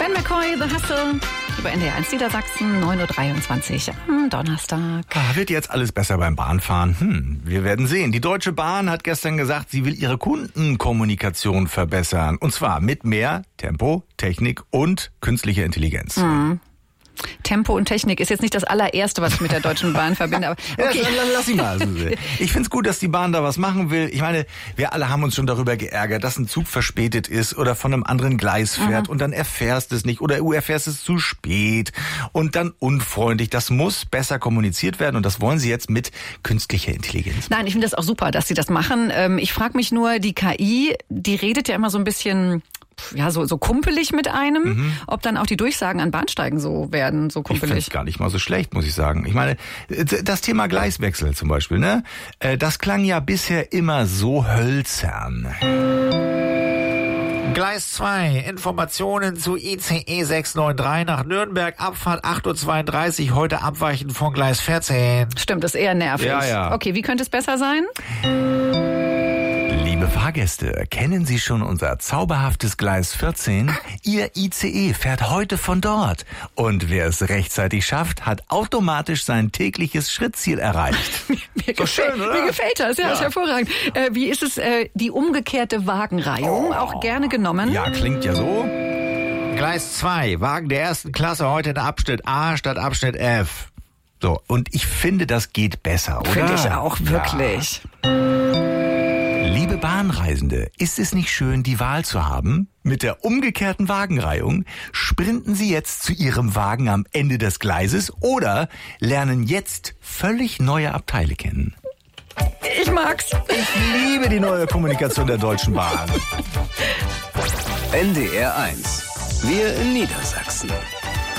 Ben McCoy, The Hustle, über NDR 1 Niedersachsen, 9.23 Uhr am Donnerstag. Wird jetzt alles besser beim Bahnfahren? Wir werden sehen. Die Deutsche Bahn hat gestern gesagt, sie will ihre Kundenkommunikation verbessern. Und zwar mit mehr Tempo, Technik und künstlicher Intelligenz. Tempo und Technik ist jetzt nicht das allererste, was ich mit der Deutschen Bahn verbinde. Aber okay. Ja, lass sie mal. Ich find's gut, dass die Bahn da was machen will. Ich meine, wir alle haben uns schon darüber geärgert, dass ein Zug verspätet ist oder von einem anderen Gleis fährt und dann erfährst es nicht oder du erfährst es zu spät und dann unfreundlich. Das muss besser kommuniziert werden und das wollen sie jetzt mit künstlicher Intelligenz. Nein, ich finde das auch super, dass sie das machen. Ich frage mich nur, die KI, die redet ja immer so ein bisschen... Ja, so kumpelig mit einem, ob dann auch die Durchsagen an Bahnsteigen so werden, so kumpelig. Ich finde es gar nicht mal so schlecht, muss ich sagen. Ich meine, das Thema Gleiswechsel zum Beispiel, ne? Das klang ja bisher immer so hölzern. Gleis 2, Informationen zu ICE 693 nach Nürnberg, Abfahrt 8.32 Uhr, heute abweichend von Gleis 14. Stimmt, ist eher nervig. Ja. Okay, wie könnte es besser sein? Liebe Fahrgäste, kennen Sie schon unser zauberhaftes Gleis 14? Ihr ICE fährt heute von dort. Und wer es rechtzeitig schafft, hat automatisch sein tägliches Schrittziel erreicht. Mir gefällt das, ja, ist hervorragend. Wie ist es, die umgekehrte Wagenreihung? Auch gerne genommen. Ja, klingt ja so. Gleis 2, Wagen der ersten Klasse heute in Abschnitt A statt Abschnitt F. So, und ich finde, das geht besser, oder? Finde ich auch, wirklich. Liebe Bahnreisende, ist es nicht schön, die Wahl zu haben? Mit der umgekehrten Wagenreihung sprinten Sie jetzt zu Ihrem Wagen am Ende des Gleises oder lernen jetzt völlig neue Abteile kennen. Ich mag's. Ich liebe die neue Kommunikation der Deutschen Bahn. NDR 1. Wir in Niedersachsen.